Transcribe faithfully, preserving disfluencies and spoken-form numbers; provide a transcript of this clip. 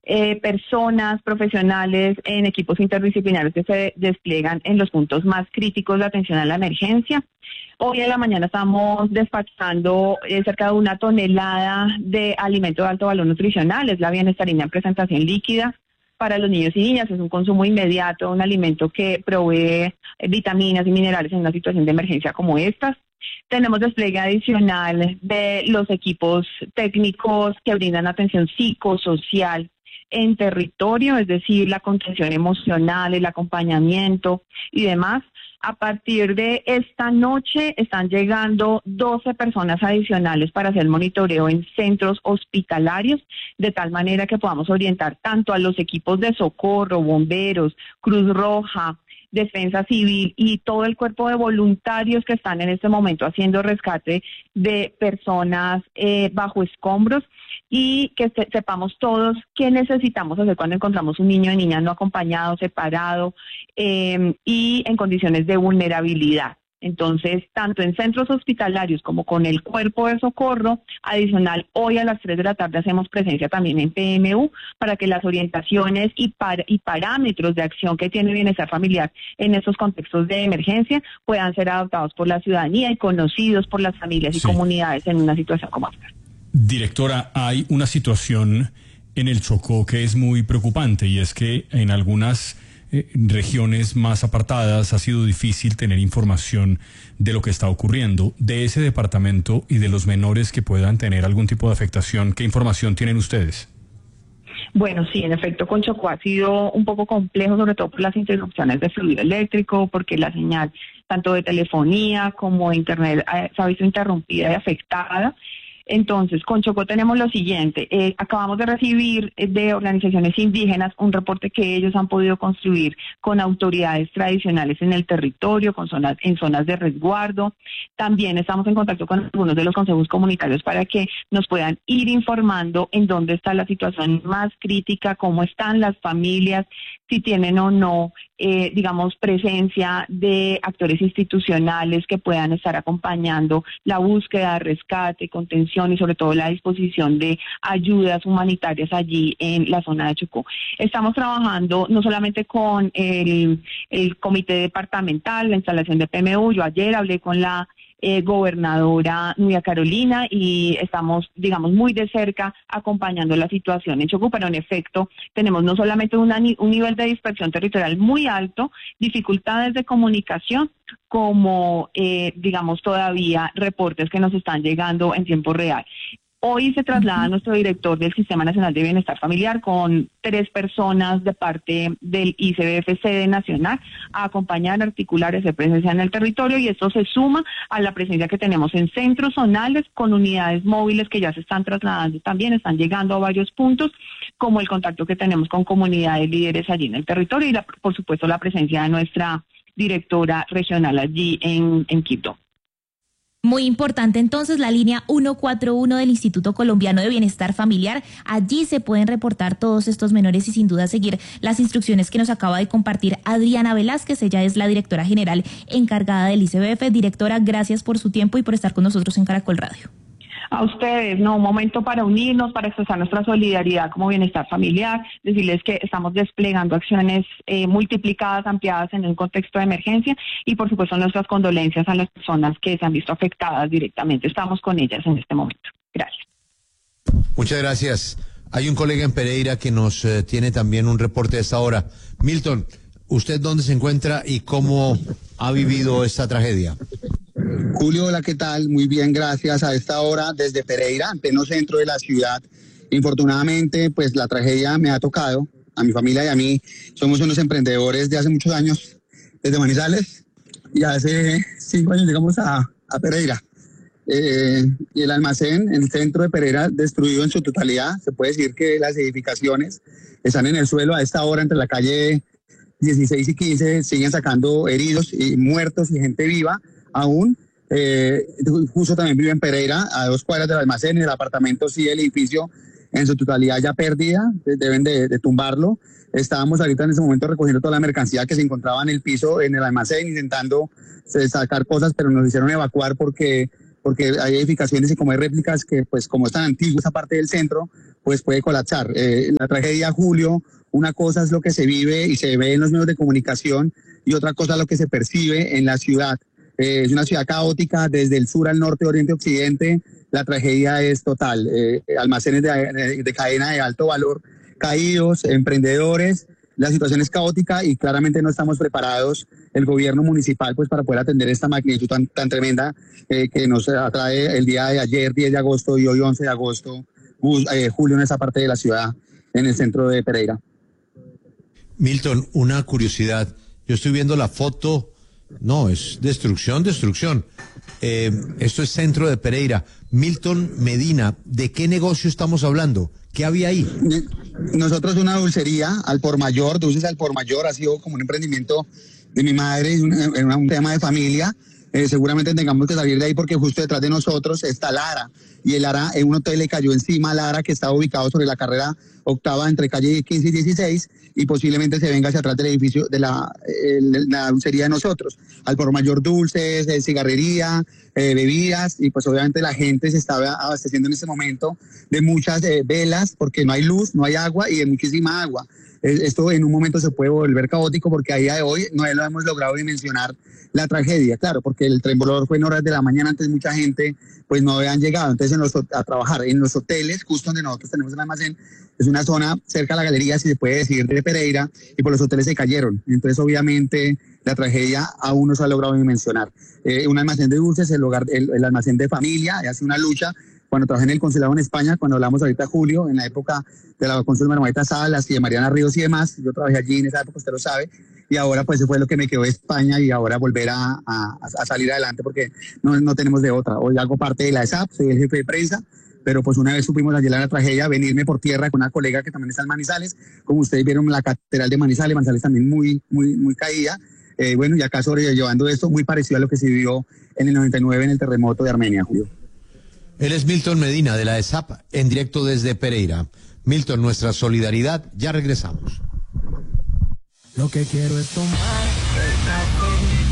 eh, personas profesionales en equipos interdisciplinarios que se despliegan en los puntos más críticos de atención a la emergencia. Hoy en la mañana estamos despachando eh, cerca de una tonelada de alimento de alto valor nutricional, es la bienestarina en presentación líquida para los niños y niñas. Es un consumo inmediato, un alimento que provee eh, vitaminas y minerales en una situación de emergencia como estas. Tenemos despliegue adicional de los equipos técnicos que brindan atención psicosocial en territorio, es decir, la contención emocional, el acompañamiento y demás. A partir de esta noche están llegando doce personas adicionales para hacer monitoreo en centros hospitalarios, de tal manera que podamos orientar tanto a los equipos de socorro, bomberos, Cruz Roja, Defensa Civil y todo el cuerpo de voluntarios que están en este momento haciendo rescate de personas eh, bajo escombros, y que se, sepamos todos qué necesitamos hacer cuando encontramos un niño o niña no acompañado, separado eh, y en condiciones de vulnerabilidad. Entonces, tanto en centros hospitalarios como con el cuerpo de socorro, adicional, hoy a las tres de la tarde hacemos presencia también en P M U para que las orientaciones y, par y parámetros de acción que tiene bienestar familiar en estos contextos de emergencia puedan ser adoptados por la ciudadanía y conocidos por las familias y sí. comunidades en una situación como esta. Directora, hay una situación en el Chocó que es muy preocupante, y es que en algunas Eh, regiones más apartadas ha sido difícil tener información de lo que está ocurriendo. De ese departamento y de los menores que puedan tener algún tipo de afectación, ¿qué información tienen ustedes? Bueno, sí, en efecto, con Chocó ha sido un poco complejo, sobre todo por las interrupciones de fluido eléctrico, porque la señal tanto de telefonía como de internet eh, se ha visto interrumpida y afectada. Entonces, con Chocó tenemos lo siguiente, eh, acabamos de recibir eh, de organizaciones indígenas un reporte que ellos han podido construir con autoridades tradicionales en el territorio, con zonas, en zonas de resguardo. También estamos en contacto con algunos de los consejos comunitarios para que nos puedan ir informando en dónde está la situación más crítica, cómo están las familias, si tienen o no, eh, digamos, presencia de actores institucionales que puedan estar acompañando la búsqueda, rescate, contención y sobre todo la disposición de ayudas humanitarias allí en la zona de Chocó. Estamos trabajando no solamente con el, el comité departamental, la instalación de P M U. Yo ayer hablé con la eh, gobernadora Nubia Carolina y estamos, digamos, muy de cerca acompañando la situación en Chocó, pero en efecto tenemos no solamente una, un nivel de dispersión territorial muy alto, dificultades de comunicación, como, eh, digamos, todavía reportes que nos están llegando en tiempo real. Hoy se traslada uh-huh. nuestro director del Sistema Nacional de Bienestar Familiar con tres personas de parte del I C B F sede nacional a acompañar, articular esa presencia en el territorio, y esto se suma a la presencia que tenemos en centros zonales con unidades móviles que ya se están trasladando, también están llegando a varios puntos, como el contacto que tenemos con comunidades líderes allí en el territorio y, la, por supuesto, la presencia de nuestra directora regional allí en, en Quito. Muy importante entonces la línea ciento cuarenta y uno del Instituto Colombiano de Bienestar Familiar. Allí se pueden reportar todos estos menores y sin duda seguir las instrucciones que nos acaba de compartir Adriana Velázquez. Ella es la directora general encargada del I C B F. Directora, gracias por su tiempo y por estar con nosotros en Caracol Radio. A ustedes, no, un momento para unirnos, para expresar nuestra solidaridad como bienestar familiar, decirles que estamos desplegando acciones eh, multiplicadas, ampliadas en un contexto de emergencia, y por supuesto nuestras condolencias a las personas que se han visto afectadas directamente. Estamos con ellas en este momento. Gracias. Muchas gracias. Hay un colega en Pereira que nos eh, tiene también un reporte de esta hora. Milton, ¿usted dónde se encuentra y cómo ha vivido esta tragedia? Julio, hola, ¿qué tal? Muy bien, gracias. A esta hora desde Pereira, en pleno centro de la ciudad. Infortunadamente, pues la tragedia me ha tocado a mi familia y a mí. Somos unos emprendedores de hace muchos años, desde Manizales, y hace cinco años llegamos a, a Pereira. Eh, y el almacén, el centro de Pereira, destruido en su totalidad. Se puede decir que las edificaciones están en el suelo. A esta hora, entre la calle dieciséis y quince, siguen sacando heridos y muertos y gente viva aún. Eh, justo también vive en Pereira, a dos cuadras del almacén, en el apartamento, sí, el edificio en su totalidad ya perdida, deben de, de tumbarlo. Estábamos ahorita en ese momento recogiendo toda la mercancía que se encontraba en el piso, en el almacén, intentando sacar cosas, pero nos hicieron evacuar porque porque hay edificaciones y como hay réplicas que, pues como es tan antigua esa parte del centro, pues puede colapsar. Eh, la tragedia Julio, una cosa es lo que se vive y se ve en los medios de comunicación y otra cosa es lo que se percibe en la ciudad. Eh, es una ciudad caótica desde el sur al norte, oriente, occidente. La tragedia es total. Eh, almacenes de, de cadena de alto valor caídos, emprendedores. La situación es caótica y claramente no estamos preparados, el gobierno municipal, pues para poder atender esta magnitud tan, tan tremenda eh, que nos atrae el día de ayer, diez de agosto, y hoy once de agosto, eh, julio, en esa parte de la ciudad, en el centro de Pereira. Milton, una curiosidad. Yo estoy viendo la foto. No, es destrucción, destrucción. Eh, esto es centro de Pereira. Milton Medina, ¿de qué negocio estamos hablando? ¿Qué había ahí? Nosotros una dulcería al por mayor, dulces al por mayor, ha sido como un emprendimiento de mi madre, es un, un tema de familia. Eh, seguramente tengamos que salir de ahí porque justo detrás de nosotros está Lara, y el Lara, en un hotel le cayó encima a Lara, que estaba ubicado sobre la carrera octava entre calle quince y dieciséis, y posiblemente se venga hacia atrás del edificio de la, eh, la dulcería de nosotros. Al por mayor dulces, eh, cigarrería, eh, bebidas, y pues obviamente la gente se estaba abasteciendo en este momento de muchas eh, velas, porque no hay luz, no hay agua y de muchísima agua. Eh, esto en un momento se puede volver caótico porque a día de hoy no lo hemos logrado dimensionar la tragedia, claro, porque el tren volador fue en horas de la mañana, antes mucha gente pues no habían llegado, entonces en los, a trabajar en los hoteles, justo donde nosotros tenemos el almacén, es una zona cerca a la galería, si se puede decir, de Pereira, y por los hoteles se cayeron, entonces obviamente la tragedia aún no se ha logrado dimensionar. Eh, un almacén de dulces, el, hogar, el, el almacén de familia, hace una lucha. Cuando trabajé en el consulado en España, cuando hablamos ahorita de Julio, en la época de la cónsul Margarita Salas y de Mariana Ríos y demás, yo trabajé allí en esa época, usted lo sabe, y ahora pues eso fue lo que me quedó de España y ahora volver a, a, a salir adelante porque no, no tenemos de otra. Hoy hago parte de la E S A P, soy el jefe de prensa, pero pues una vez supimos ayer la tragedia, venirme por tierra con una colega que también está en Manizales, como ustedes vieron la catedral de Manizales, Manizales también muy, muy, muy caída. Eh, bueno, y acá sobrellevando esto, muy parecido a lo que se vivió en el noventa y nueve en el terremoto de Armenia, Julio. Él es Milton Medina de la E S A P, en directo desde Pereira. Milton, nuestra solidaridad, ya regresamos. Lo que quiero es tomar.